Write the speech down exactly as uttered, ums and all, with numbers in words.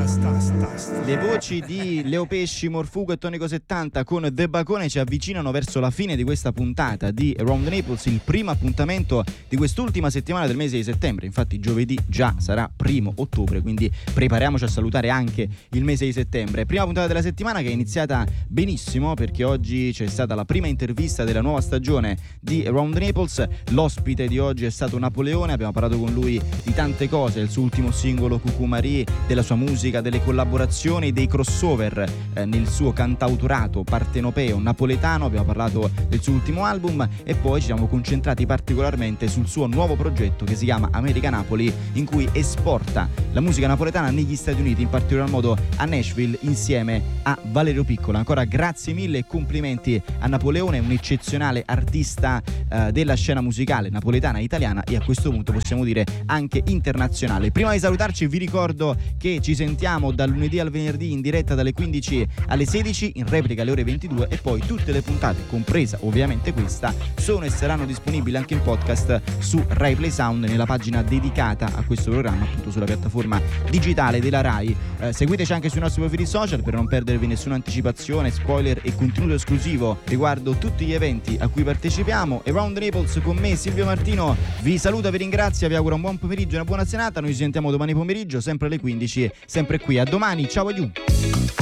Le voci di Leo Pesci, Morfugo e Tonico settanta con The Bacone ci avvicinano verso la fine di questa puntata di Around Naples, il primo appuntamento di quest'ultima settimana del mese di settembre. Infatti giovedì già sarà primo ottobre, quindi prepariamoci a salutare anche il mese di settembre. Prima puntata della settimana che è iniziata benissimo, perché oggi c'è stata la prima intervista della nuova stagione di Around Naples. L'ospite di oggi è stato Napoleone, abbiamo parlato con lui di tante cose, il suo ultimo singolo Cucumari, della sua musica, delle collaborazioni, dei crossover eh, nel suo cantautorato partenopeo napoletano. Abbiamo parlato del suo ultimo album e poi ci siamo concentrati particolarmente sul suo nuovo progetto che si chiama America Napoli, in cui esporta la musica napoletana negli Stati Uniti, in particolar modo a Nashville, insieme a Valerio Piccola. Ancora grazie mille e complimenti a Napoleone, un eccezionale artista eh, della scena musicale napoletana e italiana, e a questo punto possiamo dire anche internazionale. Prima di salutarci vi ricordo che ci sentiamo dal lunedì al venerdì in diretta dalle quindici alle sedici, in replica alle ore ventidue, e poi tutte le puntate, compresa ovviamente questa, sono e saranno disponibili anche in podcast su Rai Play Sound, nella pagina dedicata a questo programma, appunto sulla piattaforma digitale della Rai. Eh, seguiteci anche sui nostri profili social per non perdervi nessuna anticipazione, spoiler e contenuto esclusivo riguardo tutti gli eventi a cui partecipiamo. Around Naples con me, Silvio Martino, vi saluta, vi ringrazia, vi auguro un buon pomeriggio e una buona serata. Noi ci sentiamo domani pomeriggio sempre alle quindici, sempre qui. A domani, ciao a you.